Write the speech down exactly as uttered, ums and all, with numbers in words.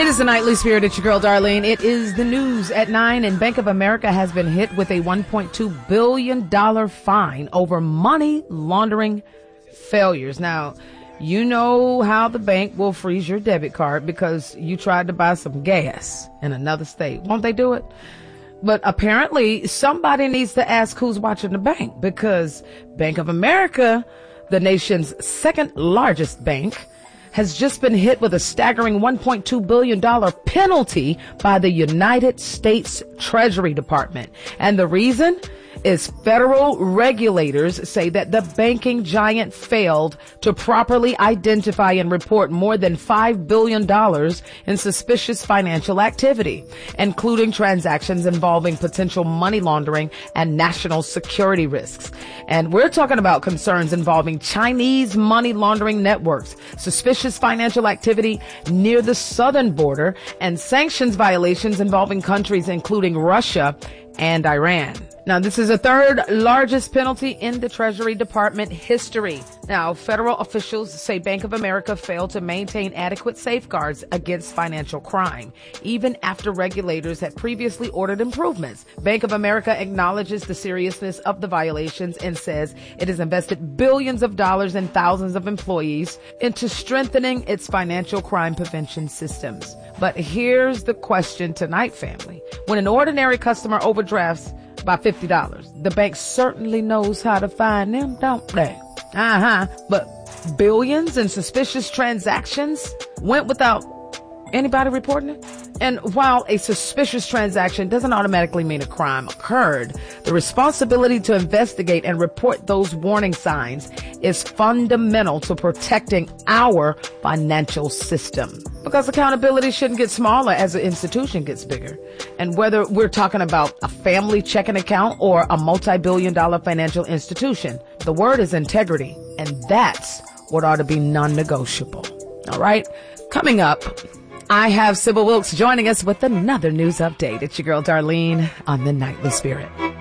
It is the Nightly Spirit. It's your girl, Darlene. It is the news at nine, and Bank of America has been hit with a one point two billion dollars fine over money laundering failures. Now, you know how the bank will freeze your debit card because you tried to buy some gas in another state. Won't they do it? But apparently somebody needs to ask who's watching the bank, because Bank of America, the nation's second largest bank, has just been hit with a staggering one point two billion dollars penalty by the United States Treasury Department. And the reason is federal regulators say that the banking giant failed to properly identify and report more than five billion dollars in suspicious financial activity, including transactions involving potential money laundering and national security risks. And we're talking about concerns involving Chinese money laundering networks, suspicious financial activity near the southern border, and sanctions violations involving countries including Russia and Iran. Now, this is the third largest penalty in the Treasury Department history. Now, federal officials say Bank of America failed to maintain adequate safeguards against financial crime, even after regulators had previously ordered improvements. Bank of America acknowledges the seriousness of the violations and says it has invested billions of dollars and thousands of employees into strengthening its financial crime prevention systems. But here's the question tonight, family. When an ordinary customer overdrafts by fifty dollars, the bank certainly knows how to find them, don't they? Uh-huh. But billions in suspicious transactions went without anybody reporting it? And while a suspicious transaction doesn't automatically mean a crime occurred, the responsibility to investigate and report those warning signs is fundamental to protecting our financial system. Because accountability shouldn't get smaller as the institution gets bigger. And whether we're talking about a family checking account or a multi-billion dollar financial institution, the word is integrity. And that's what ought to be non-negotiable. All right. Coming up, I have Sybil Wilkes joining us with another news update. It's your girl, Darlene, on the Nightly Spirit.